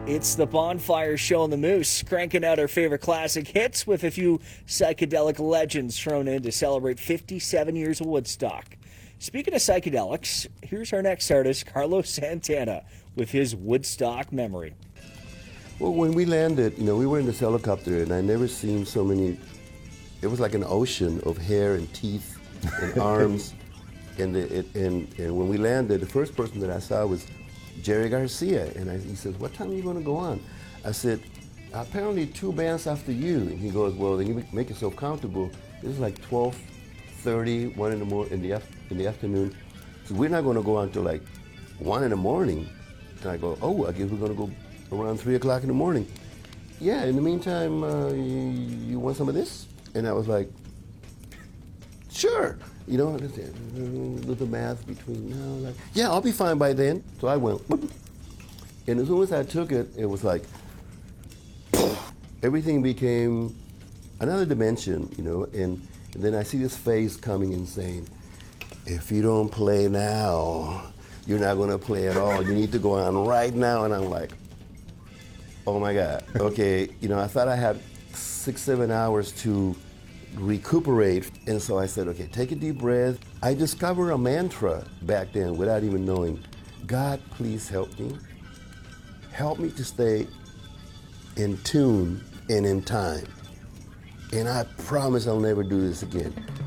It's the Bonfire Show on the Moose, cranking out our favorite classic hits with a few psychedelic legends thrown in to celebrate 57 years of Woodstock. Speaking of psychedelics, here's our next artist, Carlos Santana, with his Woodstock memory. Well, when we landed, we were in this helicopter, and I never seen so many. It was like an ocean of hair and teeth and arms. And when we landed, the first person that I saw was Jerry Garcia, and he says, "What time are you going to go on?" I said, "Apparently 2 bands after you." And he goes, "Well, then you make yourself comfortable. This is like 12:30, 1 in the afternoon. So we're not going to go on until like 1 in the morning." And I go, "Oh, I guess we're going to go around 3 o'clock in the morning." "Yeah, in the meantime, you want some of this?" And I was like, "Sure." Do the math between now, yeah, I'll be fine by then. So I went, and as soon as I took it, it was like, everything became another dimension, and then I see this face coming and saying, "If you don't play now, you're not going to play at all. You need to go on right now." And I'm like, oh my God, okay, I thought I had 6-7 hours to recuperate. And so I said, okay, take a deep breath. I discovered a mantra back then without even knowing. God, please help me. Help me to stay in tune and in time. And I promise I'll never do this again.